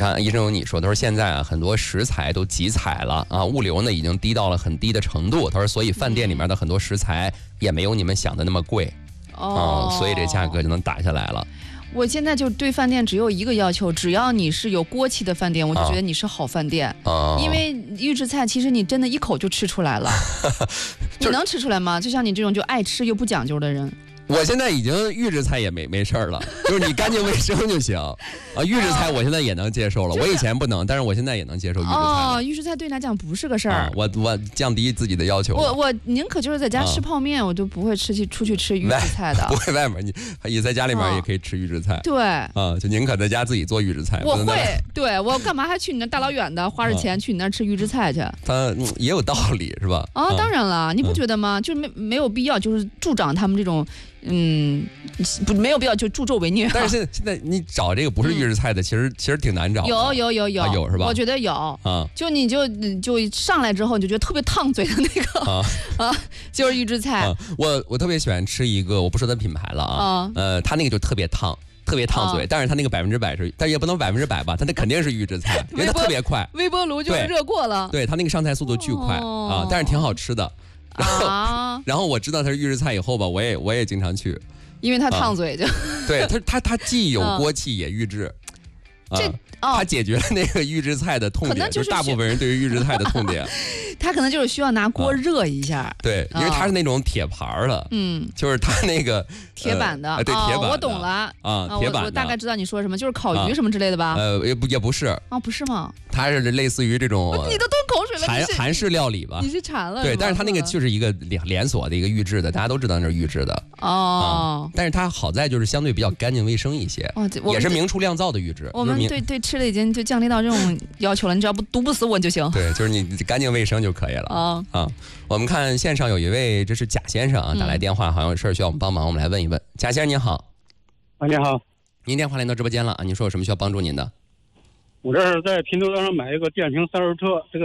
看，医生有你说，他说现在啊，很多食材都集采了啊，物流呢已经低到了很低的程度。他说，所以饭店里面的很多食材也没有你们想的那么贵，所以这价格就能打下来了。 我现在就对饭店只有一个要求，只要你是有锅气的饭店，我就觉得你是好饭店。因为预制菜其实你真的一口就吃出来了，你能吃出来吗？就像你这种就爱吃又不讲究的人。 我现在已经预制菜也没事了，就是你干净卫生就行啊。预制菜我现在也能接受了，我以前不能，但是我现在也能接受预制菜。 预制菜对你来讲不是个事儿。 我降低自己的要求。 我宁可就是在家吃泡面，我就不会出去吃预制菜的。 不会外面你在家里面也可以吃预制菜。 对就宁可在家自己做预制菜。 我会，对我干嘛还去你那大老远的花着钱去你那吃预制菜去？ 他也有道理是吧？ 当然了，你不觉得吗？就是没有必要，就是助长他们这种。没有必要就助纣为虐。 但是现在你找这个不是预制菜的，其实挺难找的。 有是吧？ 我觉得有就你就上来之后你就觉得特别烫嘴的那个就是预制菜。 我特别喜欢吃一个，我不说它品牌了它那个就特别烫嘴，但是它那个100%是，但也不能100%吧，它那肯定是预制菜，因为它特别快， 微波炉就热过了。 对，它那个上菜速度巨快但是挺好吃的。然后我知道它是预制菜以后吧，我也经常去， 因为它烫嘴就。 对，它既有锅气也预制，它解决了那个预制菜的痛点，就是大部分人对于预制菜的痛点。 它可能就是需要拿锅热一下。 对，因为它是那种铁盘的，就是它那个铁板的。 对，铁板。 我懂了铁板。 我大概知道你说什么，就是烤鱼什么之类的吧？ 也不是。 不是吗？ 它是类似于这种。 你都吞口水了。 韩式料理吧？ 你是馋了？ 对，但是它那个就是一个连锁的一个预制的，大家都知道那是预制的。但是它好在就是相对比较干净卫生一些，也是明厨亮灶的预制。 我们对吃的已经就降低到这种要求了，你只要毒不死我就行。 对，就是你干净卫生就可以了。我们看线上有一位，这是贾先生打来电话，好像有事需要我们帮忙，我们来问一问。贾先生您好。 你好。 您电话连到直播间了您说有什么需要帮助您的？ 我这是在拼多多上买一个电瓶三轮车，这个